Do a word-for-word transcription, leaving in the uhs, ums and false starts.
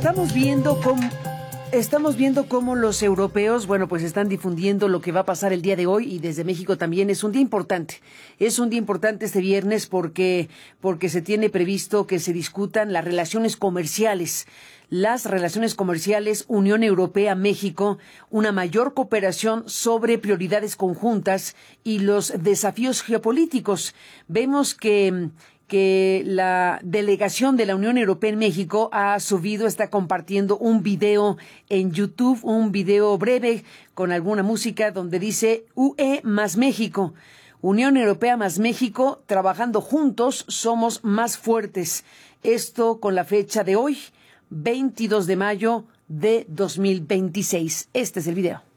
estamos viendo cómo... Estamos viendo cómo los europeos, bueno, pues están difundiendo lo que va a pasar el día de hoy, y desde México también. Es un día importante. Es un día importante este viernes porque, porque se tiene previsto que se discutan las relaciones comerciales. Las relaciones comerciales Unión Europea-México, una mayor cooperación sobre prioridades conjuntas y los desafíos geopolíticos. Vemos que... que la delegación de la Unión Europea en México ha subido, está compartiendo un video en YouTube, un video breve con alguna música donde dice U E más México. Unión Europea más México, trabajando juntos, somos más fuertes. Esto con la fecha de hoy, veintidós de mayo de dos mil veintiséis. Este es el video.